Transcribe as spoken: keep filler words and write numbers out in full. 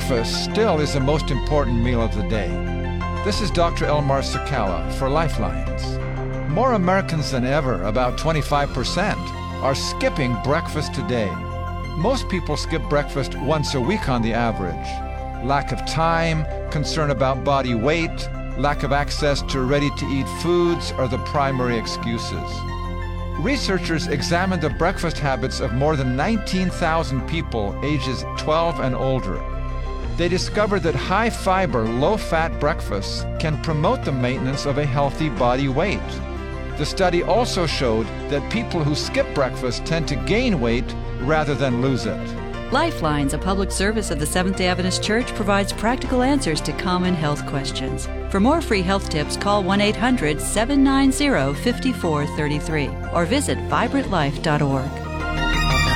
breakfast still is the most important meal of the day. This is Doctor Elmar Sakala for Lifelines. More Americans than ever, about twenty-five percent, are skipping breakfast today. Most people skip breakfast once a week on the average. Lack of time, concern about body weight, lack of access to ready-to-eat foods are the primary excuses. Researchers examined the breakfast habits of more than nineteen thousand people ages twelve and older. They discovered that high-fiber, low-fat breakfasts can promote the maintenance of a healthy body weight. The study also showed that people who skip breakfast tend to gain weight rather than lose it. Lifelines, a public service of the Seventh-day Adventist Church, provides practical answers to common health questions. For more free health tips, call one eight hundred, seven nine zero, five four three three or visit vibrant life dot org.